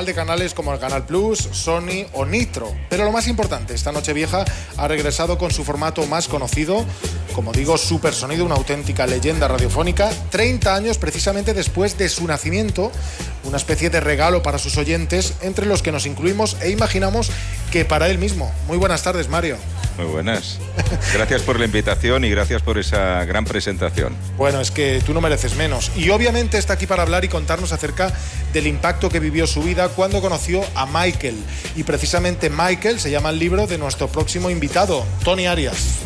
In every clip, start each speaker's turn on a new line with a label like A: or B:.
A: de canales como el Canal Plus, Sony o Nitro. Pero lo más importante, esta Nochevieja ha regresado con su formato más conocido, como digo, Supersonido, una auténtica leyenda radiofónica, 30 años precisamente después de su nacimiento, una especie de regalo para sus oyentes, entre los que nos incluimos e imaginamos que para él mismo. Muy buenas tardes, Mario.
B: Muy buenas. Gracias por la invitación y gracias por esa gran presentación.
A: Bueno, es que tú no mereces menos. Y obviamente está aquí para hablar y contarnos acerca del impacto que vivió su vida cuando conoció a Michael. Y precisamente Michael se llama el libro de nuestro próximo invitado, Tony Arias.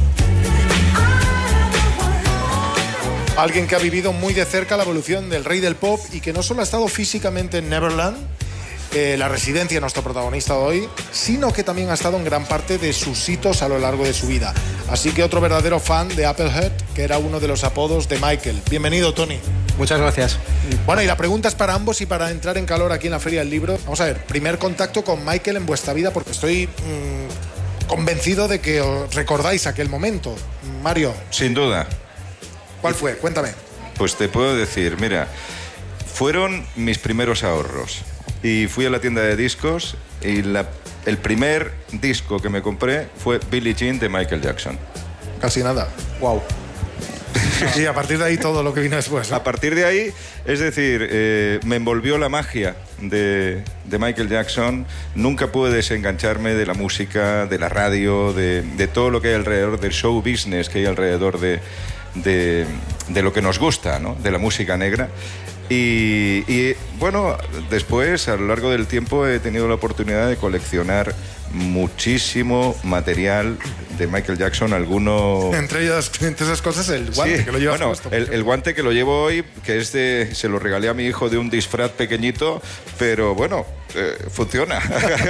A: Alguien que ha vivido muy de cerca la evolución del rey del pop y que no solo ha estado físicamente en Neverland, la residencia de nuestro protagonista de hoy, sino que también ha estado en gran parte de sus hitos a lo largo de su vida. Así que otro verdadero fan de Applehead, que era uno de los apodos de Michael. Bienvenido, Tony.
C: Muchas gracias.
A: Bueno, y la pregunta es para ambos y para entrar en calor aquí en la Feria del Libro. Vamos a ver, primer contacto con Michael en vuestra vida, porque estoy convencido de que os recordáis aquel momento. Mario.
B: Sin duda.
A: ¿Cuál fue? Cuéntame.
B: Pues te puedo decir, mira, fueron mis primeros ahorros. Y fui a la tienda de discos y el primer disco que me compré fue Billie Jean de Michael Jackson.
A: Casi nada.
C: Wow.
A: Sí, a partir de ahí todo lo que vino después, ¿no?
B: A partir de ahí, es decir, me envolvió la magia de Michael Jackson. Nunca pude desengancharme de la música, de la radio, de todo lo que hay alrededor del show business que hay alrededor de lo que nos gusta, ¿no? De la música negra. Y bueno, después, a lo largo del tiempo, he tenido la oportunidad de coleccionar muchísimo material de Michael Jackson, entre
A: esas cosas, el guante, sí, que lo llevas puesto.
B: El guante que lo llevo hoy, que se lo regalé a mi hijo de un disfraz pequeñito, pero bueno, funciona.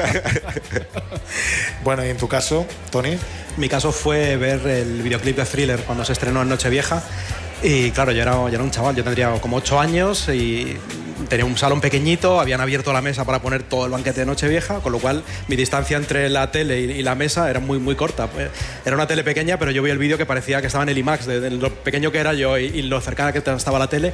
A: Bueno, y en tu caso, Tony.
C: Mi caso fue ver el videoclip de Thriller cuando se estrenó en Nochevieja. Y claro, yo era un chaval, yo tendría como 8 años y tenía un salón pequeñito, habían abierto la mesa para poner todo el banquete de Nochevieja, con lo cual mi distancia entre la tele y la mesa era muy corta. Era una tele pequeña, pero yo vi el vídeo que parecía que estaba en el IMAX, de lo pequeño que era yo y lo cercana que estaba la tele.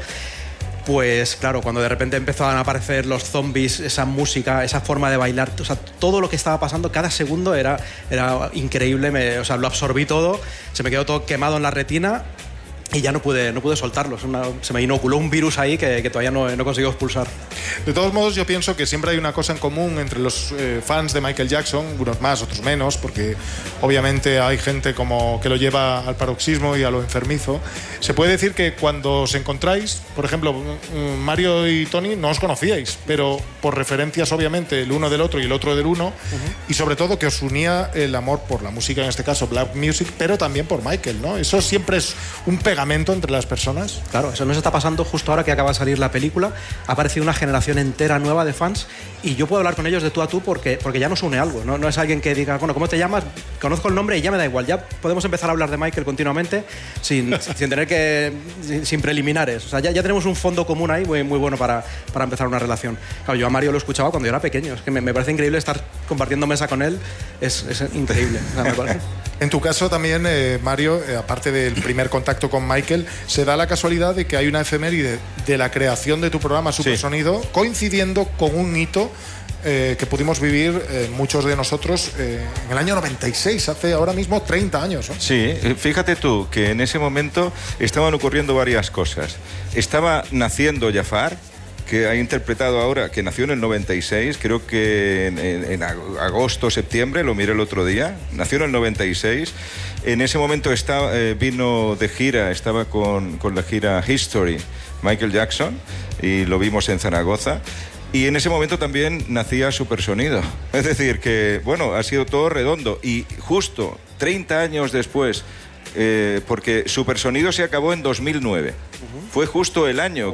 C: Pues claro, cuando de repente empezaban a aparecer los zombies, esa música, esa forma de bailar, o sea, todo lo que estaba pasando, cada segundo era increíble, lo absorbí todo, se me quedó todo quemado en la retina. Y ya no pude soltarlo. Se me inoculó un virus ahí que todavía no he conseguido expulsar.
A: De todos modos, yo pienso que siempre hay una cosa en común entre los fans de Michael Jackson, unos más, otros menos, porque obviamente hay gente como que lo lleva al paroxismo y a lo enfermizo. Se puede decir que cuando os encontráis, por ejemplo, Mario y Tony, no os conocíais, pero por referencias obviamente el uno del otro y el otro del uno, y sobre todo que os unía el amor por la música, en este caso Black Music, pero también por Michael, ¿no? Eso siempre es un pegamento entre las personas.
C: Claro, eso nos está pasando justo ahora que acaba de salir la película. Ha aparecido una generación entera nueva de fans y yo puedo hablar con ellos de tú a tú porque ya nos une algo. No es alguien que diga, bueno, ¿cómo te llamas? Conozco el nombre y ya me da igual. Ya podemos empezar a hablar de Michael continuamente sin tener sin preliminares. O sea, ya tenemos un fondo común ahí muy bueno para empezar una relación. Claro, yo a Mario lo escuchaba cuando yo era pequeño. Es que me parece increíble estar compartiendo mesa con él. Es increíble. O sea, me parece.
A: En tu caso también, Mario, aparte del primer contacto con Michael, se da la casualidad de que hay una efeméride de la creación de tu programa Supersonido, sí, coincidiendo con un hito que pudimos vivir muchos de nosotros en el año 96, hace ahora mismo 30 años, ¿no?
B: Sí, fíjate tú que en ese momento estaban ocurriendo varias cosas. Estaba naciendo Jafar, que ha interpretado ahora, que nació en el 96, creo que en agosto, septiembre, lo miré el otro día, nació en el 96. En ese momento vino de gira, estaba con la gira History, Michael Jackson, y lo vimos en Zaragoza. Y en ese momento también nacía Supersonido. Es decir, que, bueno, ha sido todo redondo. Y justo 30 años después, porque Supersonido se acabó en 2009. Fue justo el año,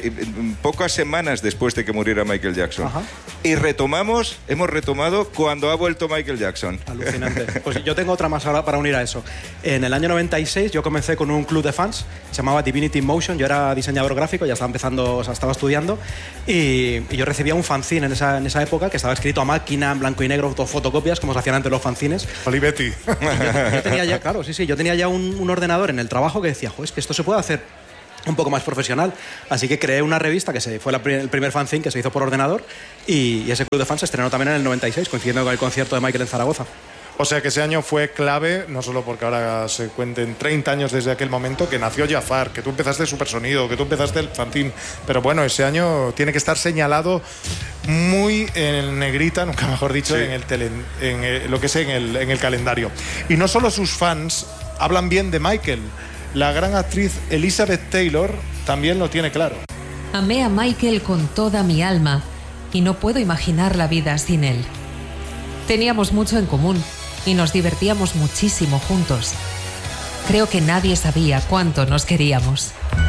B: pocas semanas después de que muriera Michael Jackson. Ajá. Y hemos retomado cuando ha vuelto Michael Jackson.
C: Alucinante. Pues yo tengo otra más ahora para unir a eso. En el año 96 yo comencé con un club de fans, se llamaba Divinity in Motion, yo era diseñador gráfico, ya estaba estudiando, y yo recibía un fanzine en esa época que estaba escrito a máquina, en blanco y negro, fotocopias, como se hacían antes los fanzines.
A: Olivetti.
C: Yo tenía ya, claro, sí, yo tenía ya un ordenador en el trabajo que decía, es que esto se puede hacer un poco más profesional. Así que creé una revista que fue el primer fanzine que se hizo por ordenador, y ese club de fans se estrenó también en el 96, coincidiendo con el concierto de Michael en Zaragoza.
A: O sea que ese año fue clave, no solo porque ahora se cuenten 30 años desde aquel momento que nació Jafar, que tú empezaste Supersonido, que tú empezaste el fanzine, pero bueno, ese año tiene que estar señalado muy en negrita, nunca mejor dicho, sí, lo que es en el calendario. Y no solo sus fans hablan bien de Michael, la gran actriz Elizabeth Taylor también lo tiene claro.
D: Amé a Michael con toda mi alma y no puedo imaginar la vida sin él. Teníamos mucho en común y nos divertíamos muchísimo juntos. Creo que nadie sabía cuánto nos queríamos.